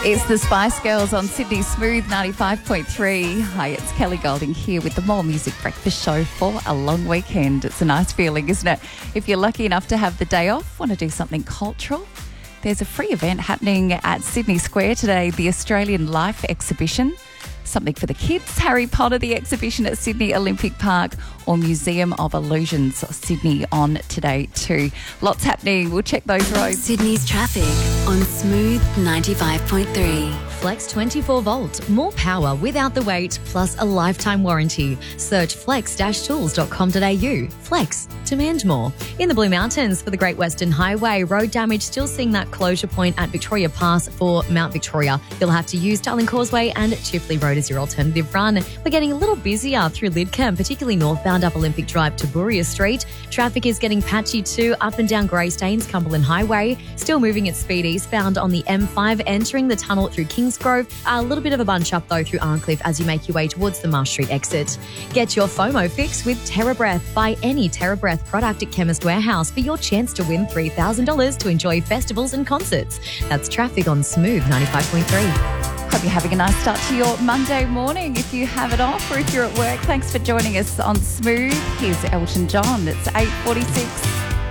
It's the Spice Girls on Sydney Smooth 95.3. Hi, it's Kelly Golding here with the More Music Breakfast Show for a long weekend. It's a nice feeling, isn't it? If you're lucky enough to have the day off, want to do something cultural, there's a free event happening at Sydney Square today, the Australian Life Exhibition. Something for the kids, Harry Potter, the exhibition at Sydney Olympic Park, or Museum of Illusions, Sydney on today too. Lots happening. We'll check those roads. Sydney's traffic on Smooth 95.3. Flex 24 volt, more power without the wait, plus a lifetime warranty. Search flex-tools.com.au. Flex, demand more. In the Blue Mountains for the Great Western Highway, road damage still seeing that closure point at Victoria Pass for Mount Victoria. You'll have to use Darling Causeway and Chifley Road as your alternative run. We're getting a little busier through Lidcombe, particularly northbound up Olympic Drive to Bouria Street. Traffic is getting patchy too up and down Greystanes, Cumberland Highway. Still moving at speed eastbound on the M5, entering the tunnel through Kingsgrove. A little bit of a bunch up though through Arncliffe as you make your way towards the Marsh Street exit. Get your FOMO fix with TerraBreath. Buy any TerraBreath product at Chemist Warehouse for your chance to win $3,000 to enjoy festivals and concerts. That's traffic on Smooth 95.3. Hope you're having a nice start to your Monday morning. If you have it off or if you're at work, thanks for joining us on Smooth. Here's Elton John. It's 8:46.